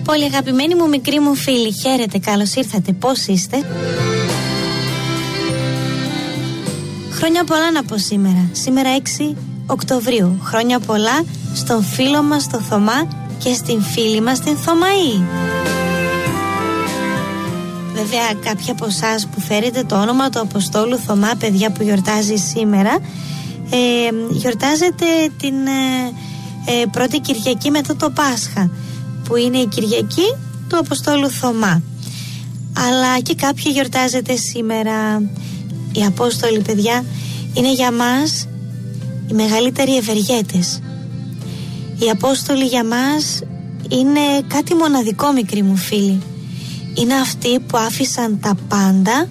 Πολύ αγαπημένοι μου μικροί μου φίλοι, χαίρετε, καλώς ήρθατε, πώς είστε? Χρόνια πολλά να πω σήμερα 6 Οκτωβρίου. Χρόνια πολλά στον φίλο μας το Θωμά και στην φίλη μας την Θωμαή. Βέβαια κάποιοι από εσάς που φέρετε το όνομα του Αποστόλου Θωμά, παιδιά, που γιορτάζει σήμερα, γιορτάζετε την πρώτη Κυριακή μετά το Πάσχα, που είναι η Κυριακή του Αποστόλου Θωμά. Αλλά και κάποιοι γιορτάζετε σήμερα. Οι Απόστολοι, παιδιά, είναι για μας οι μεγαλύτεροι ευεργέτες. Οι Απόστολοι για μας είναι κάτι μοναδικό, μικροί μου φίλοι. Είναι αυτοί που άφησαν τα πάντα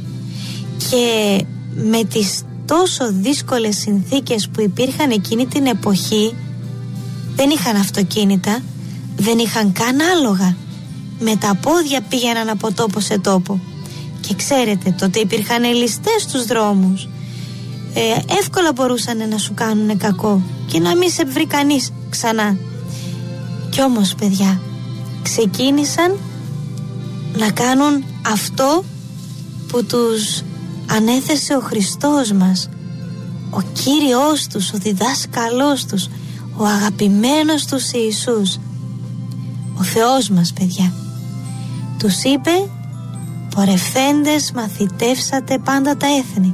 και με τις τόσο δύσκολες συνθήκες που υπήρχαν εκείνη την εποχή, δεν είχαν αυτοκίνητα, δεν είχαν καν άλογα. Με τα πόδια πήγαιναν από τόπο σε τόπο. Και ξέρετε, τότε υπήρχαν ληστές στους δρόμους. Εύκολα μπορούσαν να σου κάνουν κακό και να μην σε βρει κανείς ξανά. Κι όμως, παιδιά, ξεκίνησαν να κάνουν αυτό που τους ανέθεσε ο Χριστός μας, ο Κύριος τους, ο διδάσκαλός τους, ο αγαπημένος τους Ιησούς, ο Θεός μας, παιδιά. Τους είπε: πορευθέντες μαθητεύσατε πάντα τα έθνη.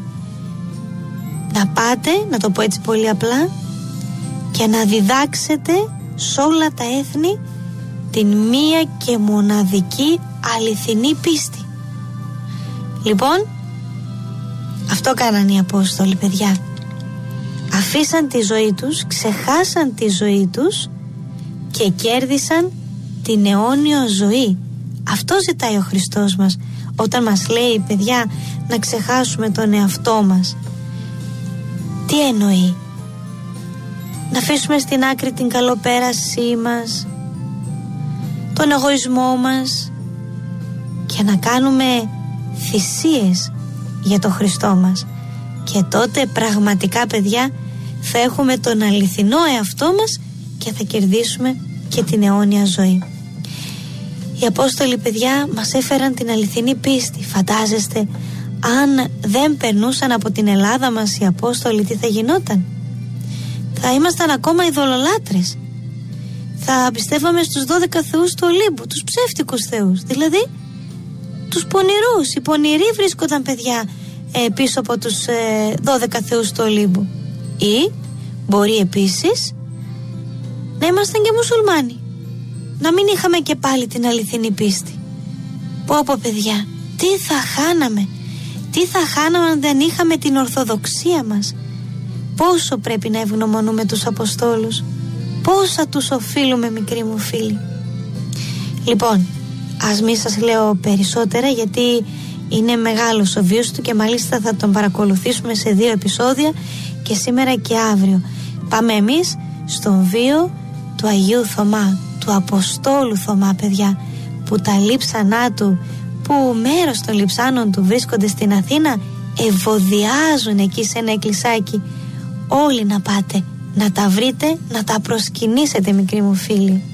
Να πάτε, να το πω έτσι πολύ απλά, και να διδάξετε σ' όλα τα έθνη την μία και μοναδική αληθινή πίστη. Λοιπόν, αυτό κάναν οι Απόστολοι, παιδιά. Αφήσαν τη ζωή τους, ξεχάσαν τη ζωή τους και κέρδισαν την αιώνιο ζωή. Αυτό ζητάει ο Χριστός μας όταν μας λέει, παιδιά, να ξεχάσουμε τον εαυτό μας. Τι εννοεί? Να αφήσουμε στην άκρη την καλοπέρασή μας, τον εγωισμό μας και να κάνουμε θυσίες για τον Χριστό μας. Και τότε πραγματικά, παιδιά, θα έχουμε τον αληθινό εαυτό μας και θα κερδίσουμε και την αιώνια ζωή. Οι Απόστολοι, παιδιά, μας έφεραν την αληθινή πίστη. Φαντάζεστε, αν δεν περνούσαν από την Ελλάδα μας οι Απόστολοι, τι θα γινόταν? Θα ήμασταν ακόμα ειδωλολάτρες. Θα πιστεύαμε στους 12 θεούς του Ολύμπου, τους ψεύτικους θεούς, δηλαδή τους πονηρούς. Οι πονηροί βρίσκονταν, παιδιά, πίσω από τους 12 θεούς του Ολύμπου. Ή μπορεί επίσης να ήμασταν και μουσουλμάνοι, να μην είχαμε και πάλι την αληθινή πίστη. Πω, παιδιά, τι θα χάναμε? Τι θα χάναμε αν δεν είχαμε την Ορθοδοξία μας? Πόσο πρέπει να ευγνωμονούμε τους Αποστόλους, πόσα τους οφείλουμε, μικροί μου φίλοι. Λοιπόν, ας μην σας λέω περισσότερα, γιατί είναι μεγάλος ο βίος του και μάλιστα θα τον παρακολουθήσουμε σε 2 επεισόδια, και σήμερα και αύριο. Πάμε εμείς στον βίο του Αγίου Θωμά, του Αποστόλου Θωμά, παιδιά, που τα λείψανά του, που μέρος των λειψάνων του βρίσκονται στην Αθήνα, ευωδιάζουν εκεί σε ένα εκκλησάκι. Όλοι να πάτε, να τα βρείτε, να τα προσκυνήσετε, μικροί μου φίλοι.